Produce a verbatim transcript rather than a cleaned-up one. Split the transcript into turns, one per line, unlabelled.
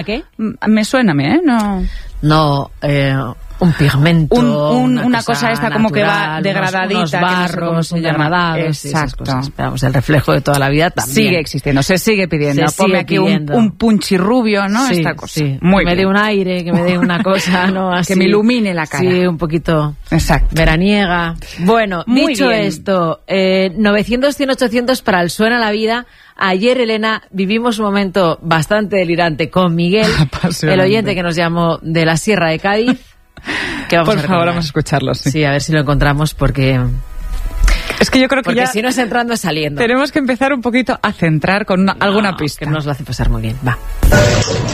qué?
Me suena a mí, ¿eh? No...
No, eh... un pigmento,
un, un,
una,
una
cosa,
cosa esta
natural,
como que va degradadita,
unos, unos barros,
que no sé
degradados,
exacto.
Esperamos el reflejo de toda la vida también.
Sigue existiendo, se sigue pidiendo.
Se
Ponme
sigue
aquí
pidiendo.
un, un punchirrubio, ¿no?
Sí,
esta cosa.
Sí.
Muy
que
bien.
me dé un aire, que me dé una cosa, ¿no? Así.
Que me ilumine la cara.
Sí, un poquito.
Exacto.
Veraniega. Bueno,
Muy
dicho
bien.
esto, eh, novecientos, cien, ochocientos para el Suena la Vida. Ayer, Elena, vivimos un momento bastante delirante con Miguel, el oyente que nos llamó de la Sierra de Cádiz. Que vamos
Por
a
favor,
recordar.
vamos a escucharlo, sí.
Sí, a ver si lo encontramos porque...
Es que yo creo que
porque
ya
si no es entrando es saliendo.
tenemos que empezar un poquito a centrar con una,
No,
alguna pista.
Que nos lo hace pasar muy bien. Va.